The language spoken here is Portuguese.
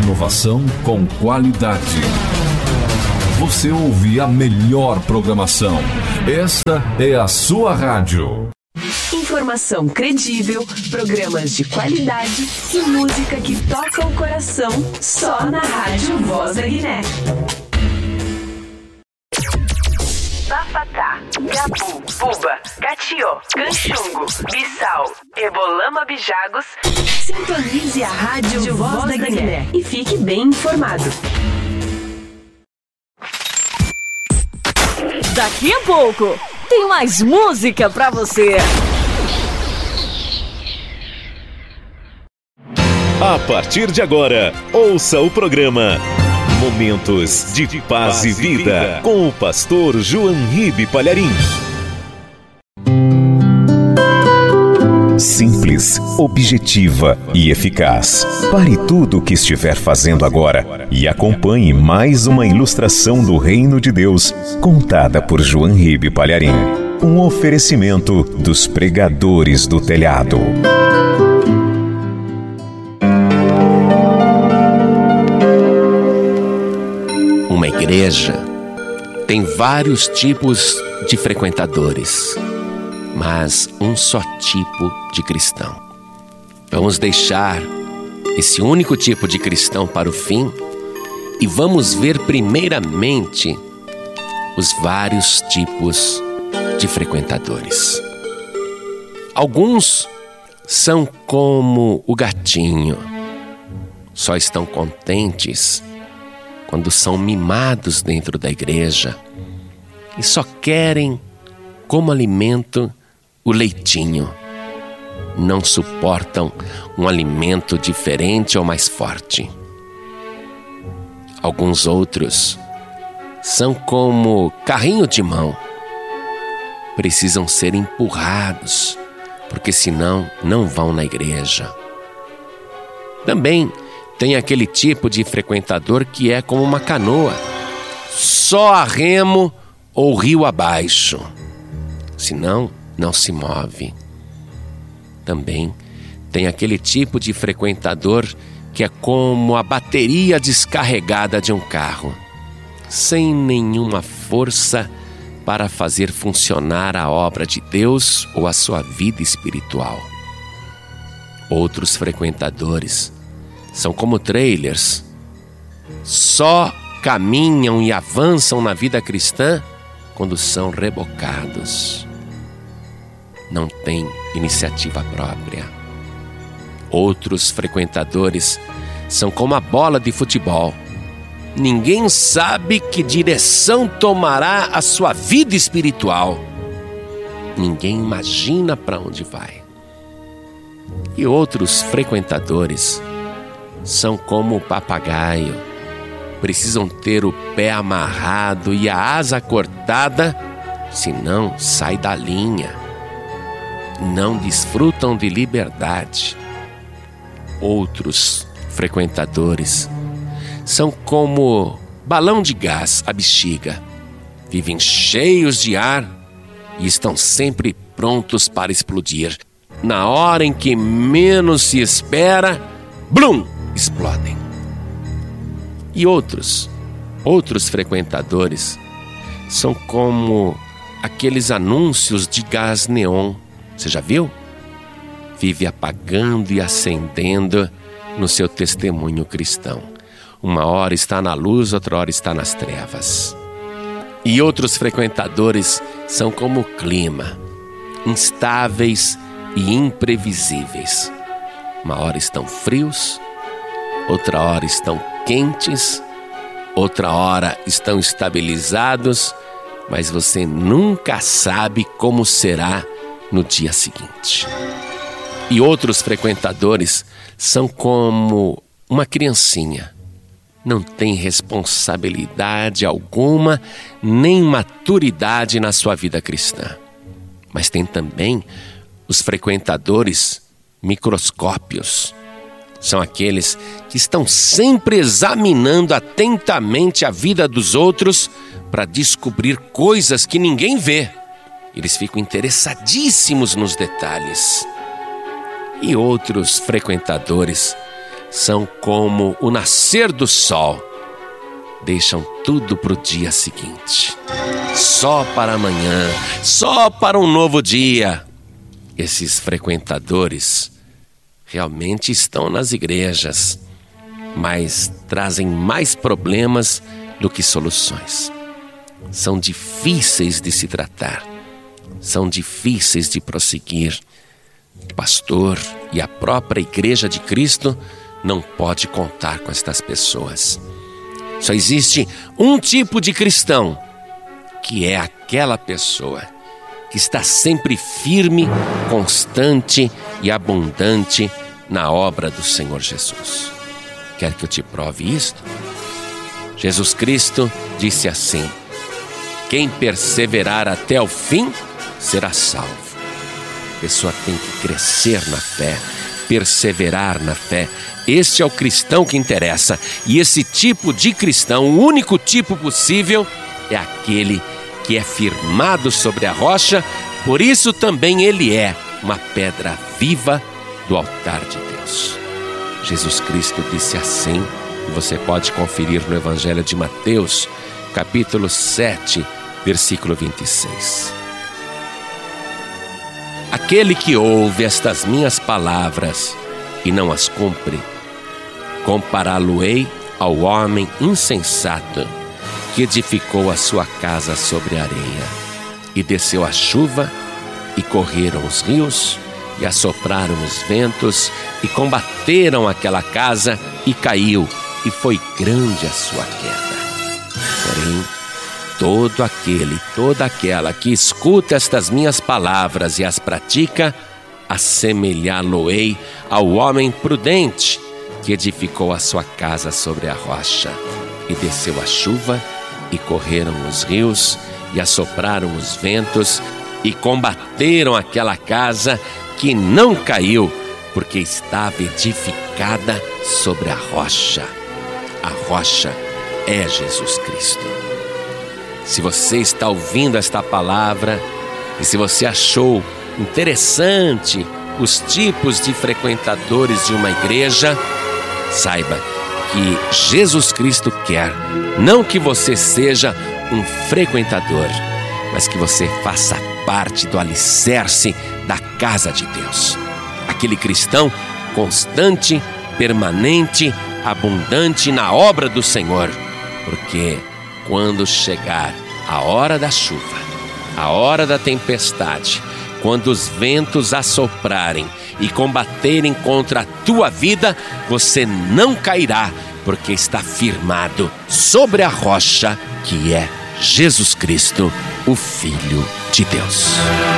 Inovação com qualidade. Você ouve a melhor programação. Esta é a sua rádio. Informação credível, programas de qualidade e música que toca o coração, só na Rádio Voz da Guiné. Bafatá, Gabu, Buba, Catió, Canchungo, Bissau, Ebolama Bijagos. Sintonize a Rádio Voz da Guiné e fique bem informado. Daqui a pouco tem mais música pra você. A partir de agora, ouça o programa Momentos de Paz e Vida com o pastor João Ribe Palharim. Simples, objetiva e eficaz. Pare tudo o que estiver fazendo agora e acompanhe mais uma ilustração do Reino de Deus, contada por João Ribe Palharim. Um oferecimento dos pregadores do telhado. Uma igreja tem vários tipos de frequentadores, mas um só tipo de cristão. Vamos deixar esse único tipo de cristão para o fim e vamos ver primeiramente os vários tipos de frequentadores. Alguns são como o gatinho, só estão contentes quando são mimados dentro da igreja e só querem como alimento o leitinho. Não suportam um alimento diferente ou mais forte. Alguns outros são como carrinho de mão. Precisam ser empurrados, porque senão não vão na igreja. Também tem aquele tipo de frequentador que é como uma canoa, só a remo ou rio abaixo, senão não se move. Também tem aquele tipo de frequentador que é como a bateria descarregada de um carro, sem nenhuma força para fazer funcionar a obra de Deus ou a sua vida espiritual. Outros frequentadores são como trailers, só caminham e avançam na vida cristã quando são rebocados. Não têm iniciativa própria. Outros frequentadores são como a bola de futebol. Ninguém sabe que direção tomará a sua vida espiritual. Ninguém imagina para onde vai. E outros frequentadores são como o papagaio. Precisam ter o pé amarrado e a asa cortada, senão sai da linha. Não desfrutam de liberdade. Outros frequentadores são como balão de gás à bexiga. Vivem cheios de ar e estão sempre prontos para explodir. Na hora em que menos se espera, blum! Explodem. E outros frequentadores são como aqueles anúncios de gás neon. Você já viu? Vive apagando e acendendo no seu testemunho cristão. Uma hora está na luz, outra hora está nas trevas. E outros frequentadores são como o clima, instáveis e imprevisíveis. Uma hora estão frios, outra hora estão quentes, outra hora estão estabilizados, mas você nunca sabe como será no dia seguinte. E outros frequentadores são como uma criancinha. Não tem responsabilidade alguma, nem maturidade na sua vida cristã. Mas tem também os frequentadores microscópios. São aqueles que estão sempre examinando atentamente a vida dos outros para descobrir coisas que ninguém vê. Eles ficam interessadíssimos nos detalhes. E outros frequentadores são como o nascer do sol. Deixam tudo para o dia seguinte. Só para amanhã, só para um novo dia. Esses frequentadores realmente estão nas igrejas, mas trazem mais problemas do que soluções. São difíceis de se tratar, são difíceis de prosseguir. O pastor e a própria Igreja de Cristo não pode contar com estas pessoas. Só existe um tipo de cristão, que é aquela pessoa que está sempre firme, constante e abundante na obra do Senhor Jesus. Quer que eu te prove isto? Jesus Cristo disse assim: quem perseverar até o fim será salvo. A pessoa tem que crescer na fé, perseverar na fé. Este é o cristão que interessa. E esse tipo de cristão, o único tipo possível, é aquele que é firmado sobre a rocha. Por isso também ele é uma pedra viva do altar de Deus. Jesus Cristo disse assim, e você pode conferir no Evangelho de Mateus, capítulo 7, versículo 26. Aquele que ouve estas minhas palavras e não as cumpre, compará-lo-ei ao homem insensato que edificou a sua casa sobre a areia. E desceu a chuva, e correram os rios, e assopraram os ventos, e combateram aquela casa, e caiu, e foi grande a sua queda. Porém, todo aquele, toda aquela que escuta estas minhas palavras e as pratica, assemelhá-lo-ei ao homem prudente, que edificou a sua casa sobre a rocha. E desceu a chuva, e correram os rios, e assopraram os ventos, e combateram aquela casa, que não caiu, porque estava edificada sobre a rocha. A rocha é Jesus Cristo. Se você está ouvindo esta palavra, e se você achou interessante os tipos de frequentadores de uma igreja, saiba que Jesus Cristo quer, não que você seja um frequentador, mas que você faça parte do alicerce da casa de Deus. Aquele cristão constante, permanente, abundante na obra do Senhor. Porque quando chegar a hora da chuva, a hora da tempestade, quando os ventos assoprarem e combaterem contra a tua vida, você não cairá, porque está firmado sobre a rocha, que é Jesus Cristo, o Filho de Deus.